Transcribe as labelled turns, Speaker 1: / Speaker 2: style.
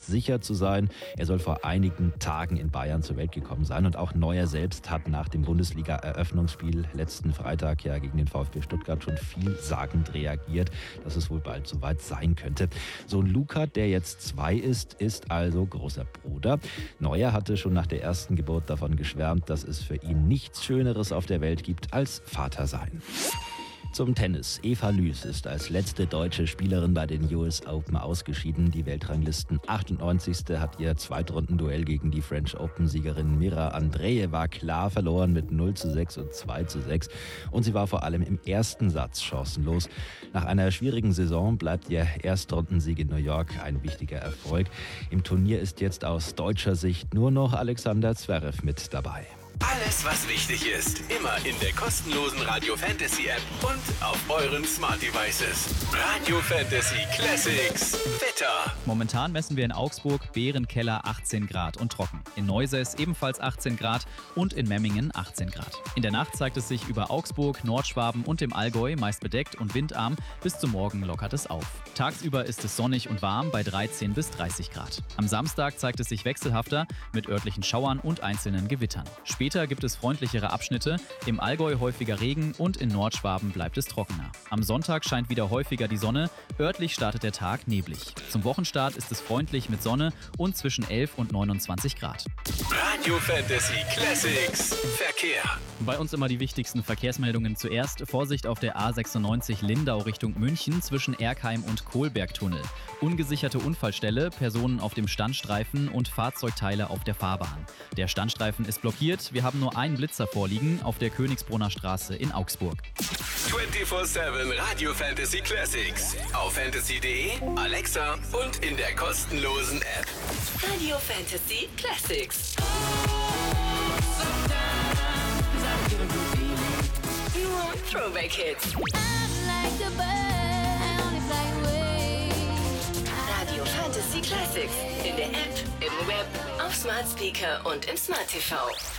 Speaker 1: sicher zu sein. Er soll vor einigen Tagen in Bayern zur Welt gekommen sein. Und auch Neuer selbst hat nach dem Bundesliga-Eröffnungsspiel letzten Freitag ja gegen den VfB Stuttgart schon vielsagend reagiert, dass es wohl bald soweit sein könnte. Sohn Luca, der jetzt 2 ist also großer Bruder. Neuer hatte schon nach der ersten Geburt davon geschwärmt, dass es für ihn nichts Schöneres auf der Welt gibt als Vater sein. Zum Tennis. Eva Lüß ist als letzte deutsche Spielerin bei den US Open ausgeschieden. Die Weltranglisten 98. hat ihr Zweitrundenduell gegen die French Open-Siegerin Mira Andreeva klar verloren mit 0:6 und 2:6. Und sie war vor allem im ersten Satz chancenlos. Nach einer schwierigen Saison bleibt ihr Erstrundensieg in New York ein wichtiger Erfolg. Im Turnier ist jetzt aus deutscher Sicht nur noch Alexander Zverev mit dabei.
Speaker 2: Alles, was wichtig ist, immer in der kostenlosen Radio Fantasy App und auf euren Smart Devices. Radio Fantasy Classics. Wetter.
Speaker 3: Momentan messen wir in Augsburg Bärenkeller 18 Grad und trocken. In Neusäß ebenfalls 18 Grad und in Memmingen 18 Grad. In der Nacht zeigt es sich über Augsburg, Nordschwaben und dem Allgäu meist bedeckt und windarm. Bis zum Morgen lockert es auf. Tagsüber ist es sonnig und warm bei 13 bis 30 Grad. Am Samstag zeigt es sich wechselhafter mit örtlichen Schauern und einzelnen Gewittern. Später gibt es freundlichere Abschnitte, im Allgäu häufiger Regen und in Nordschwaben bleibt es trockener. Am Sonntag scheint wieder häufiger die Sonne, örtlich startet der Tag neblig. Zum Wochenstart ist es freundlich mit Sonne und zwischen 11 und 29 Grad.
Speaker 2: Radio Fantasy Classics. Verkehr.
Speaker 3: Bei uns immer die wichtigsten Verkehrsmeldungen zuerst. Vorsicht auf der A96 Lindau Richtung München zwischen Erkheim und Kohlbergtunnel. Ungesicherte Unfallstelle, Personen auf dem Standstreifen und Fahrzeugteile auf der Fahrbahn. Der Standstreifen ist blockiert. Wir haben nur einen Blitzer vorliegen auf der Königsbrunner Straße in Augsburg.
Speaker 2: 24/7 Radio Fantasy Classics. Auf fantasy.de, Alexa und in der kostenlosen App.
Speaker 4: Radio Fantasy Classics. Nur Throwback-Hits. Radio Fantasy Classics. In der App, im Web, auf Smart Speaker und im Smart TV.